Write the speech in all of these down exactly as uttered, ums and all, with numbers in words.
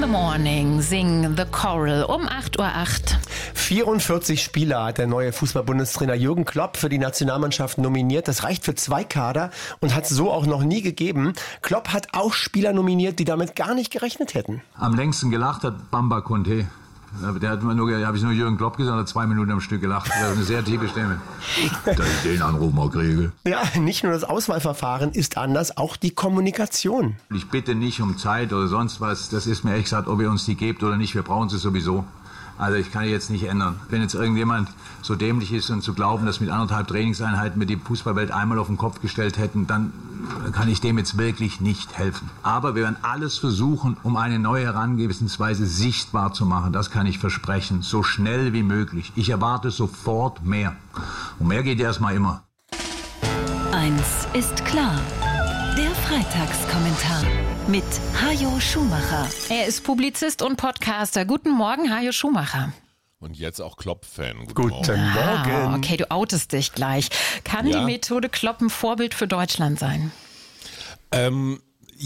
Morning, sing the choral um acht Uhr acht. vierundvierzig Spieler hat der neue Fußball-Bundestrainer Jürgen Klopp für die Nationalmannschaft nominiert. Das reicht für zwei Kader und hat es so auch noch nie gegeben. Klopp hat auch Spieler nominiert, die damit gar nicht gerechnet hätten. Am längsten gelacht hat Bamba Conte. Der hat nur, habe ich nur Jürgen Klopp gesagt, hat zwei Minuten am Stück gelacht. Das ist eine sehr tiefe Stimme. Dass ich den Anruf mal kriege. Ja, nicht nur das Auswahlverfahren ist anders, auch die Kommunikation. Ich bitte nicht um Zeit oder sonst was. Das ist mir echt gesagt, ob ihr uns die gebt oder nicht. Wir brauchen sie sowieso. Also ich kann jetzt nicht ändern. Wenn jetzt irgendjemand so dämlich ist und zu glauben, dass mit anderthalb Trainingseinheiten wir die Fußballwelt einmal auf den Kopf gestellt hätten, dann kann ich dem jetzt wirklich nicht helfen. Aber wir werden alles versuchen, um eine neue Herangehensweise sichtbar zu machen. Das kann ich versprechen. So schnell wie möglich. Ich erwarte sofort mehr. Und mehr geht erstmal immer. Eins ist klar. Der Freitagskommentar mit Hajo Schumacher. Er ist Publizist und Podcaster. Guten Morgen, Hajo Schumacher. Und jetzt auch Klopp-Fan. Guten, Guten Morgen. Ah, okay, du outest dich gleich. Kann ja. die Methode Klopp ein Vorbild für Deutschland sein? Ähm...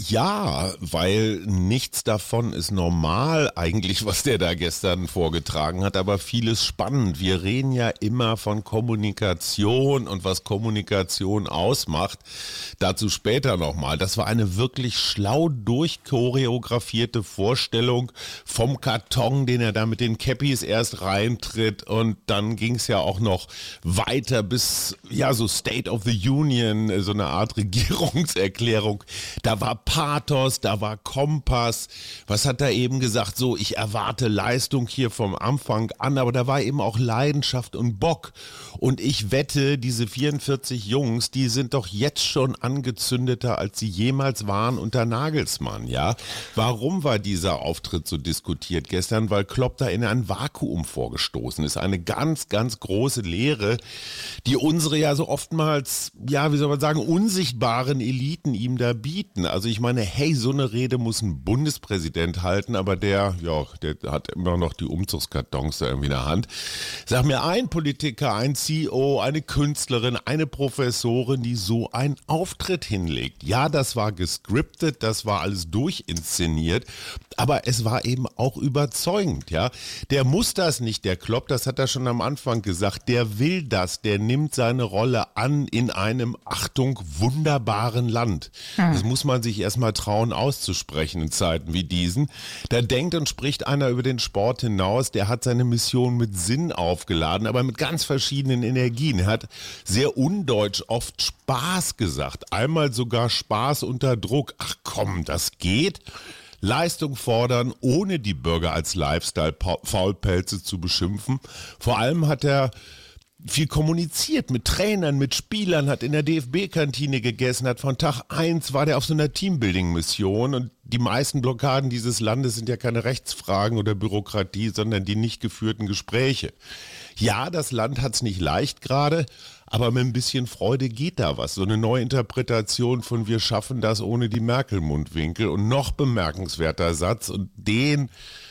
Ja, weil nichts davon ist normal eigentlich, was der da gestern vorgetragen hat, aber vieles spannend. Wir reden ja immer von Kommunikation und was Kommunikation ausmacht. Dazu später nochmal. Das war eine wirklich schlau durchchoreografierte Vorstellung vom Karton, den er da mit den Cappies erst reintritt, und dann ging es ja auch noch weiter bis, ja, so State of the Union, so eine Art Regierungserklärung. Da war Pathos, da war Kompass. Was hat er eben gesagt? So, ich erwarte Leistung hier vom Anfang an, aber da war eben auch Leidenschaft und Bock. Und ich wette, diese vierundvierzig Jungs, die sind doch jetzt schon angezündeter, als sie jemals waren unter Nagelsmann, ja? Warum war dieser Auftritt so diskutiert gestern? Weil Klopp da in ein Vakuum vorgestoßen ist. Eine ganz, ganz große Lehre, die unsere ja so oftmals, ja, wie soll man sagen, unsichtbaren Eliten ihm da bieten. Also ich meine, hey, so eine Rede muss ein Bundespräsident halten, aber der, ja, der hat immer noch die Umzugskartons da irgendwie in der Hand. Sag mir ein Politiker, ein C E O, eine Künstlerin, eine Professorin, die so einen Auftritt hinlegt. Ja, das war gescriptet, das war alles durchinszeniert, aber es war eben auch überzeugend, ja. Der muss das nicht, der Klopp, das hat er schon am Anfang gesagt, der will das, der nimmt seine Rolle an in einem, Achtung, wunderbaren Land. Hm. Das muss man sich erstmal trauen auszusprechen in Zeiten wie diesen. Da denkt und spricht einer über den Sport hinaus, der hat seine Mission mit Sinn aufgeladen, aber mit ganz verschiedenen Energien. Er hat sehr undeutsch oft Spaß gesagt, einmal sogar Spaß unter Druck. Ach komm, das geht. Leistung fordern, ohne die Bürger als Lifestyle-Faulpelze zu beschimpfen. Vor allem hat er viel kommuniziert mit Trainern, mit Spielern, hat in der D F B-Kantine gegessen, hat von Tag eins war der auf so einer Teambuilding-Mission, und die meisten Blockaden dieses Landes sind ja keine Rechtsfragen oder Bürokratie, sondern die nicht geführten Gespräche. Ja, das Land hat's nicht leicht gerade, aber mit ein bisschen Freude geht da was. So eine neue Interpretation von wir schaffen das ohne die Merkel-Mundwinkel. Und noch bemerkenswerter Satz, und den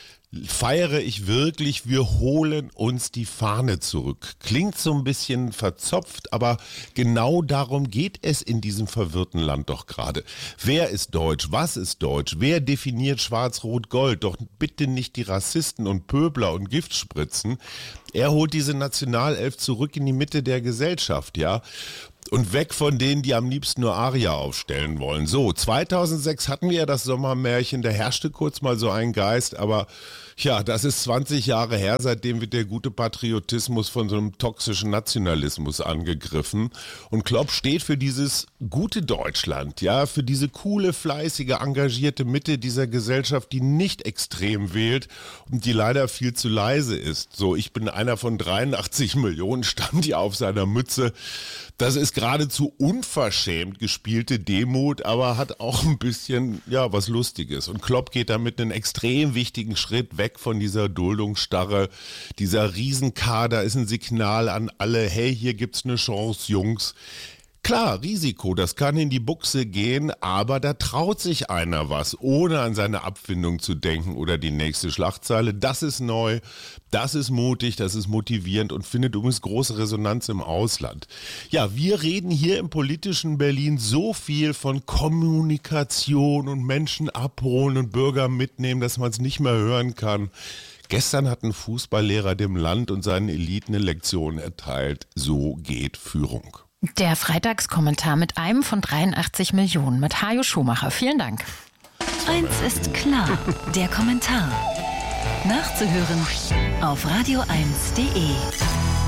feiere ich wirklich, wir holen uns die Fahne zurück. Klingt so ein bisschen verzopft, aber genau darum geht es in diesem verwirrten Land doch gerade. Wer ist deutsch? Was ist deutsch? Wer definiert Schwarz-Rot-Gold? Doch bitte nicht die Rassisten und Pöbler und Giftspritzen. Er holt diese Nationalelf zurück in die Mitte der Gesellschaft, ja. Und weg von denen, die am liebsten nur Aria aufstellen wollen. So, zweitausendsechs hatten wir ja das Sommermärchen, da herrschte kurz mal so ein Geist, aber ja, das ist zwanzig Jahre her, seitdem wird der gute Patriotismus von so einem toxischen Nationalismus angegriffen. Und Klopp steht für dieses gute Deutschland, ja, für diese coole, fleißige, engagierte Mitte dieser Gesellschaft, die nicht extrem wählt und die leider viel zu leise ist. So, ich bin einer von dreiundachtzig Millionen, stand ja auf seiner Mütze. Das ist geradezu unverschämt gespielte Demut, aber hat auch ein bisschen, ja, was Lustiges. Und Klopp geht damit einen extrem wichtigen Schritt weg von dieser Duldungsstarre. Dieser Riesenkader ist ein Signal an alle, hey, hier gibt's eine Chance, Jungs. Klar, Risiko, das kann in die Buchse gehen, aber da traut sich einer was, ohne an seine Abfindung zu denken oder die nächste Schlagzeile. Das ist neu, das ist mutig, das ist motivierend und findet übrigens große Resonanz im Ausland. Ja, wir reden hier im politischen Berlin so viel von Kommunikation und Menschen abholen und Bürger mitnehmen, dass man es nicht mehr hören kann. Gestern hat ein Fußballlehrer dem Land und seinen Eliten eine Lektion erteilt. So geht Führung. Der Freitagskommentar mit einem von dreiundachtzig Millionen mit Hajo Schumacher. Vielen Dank. Eins ist klar, der Kommentar. Nachzuhören auf radio eins punkt de.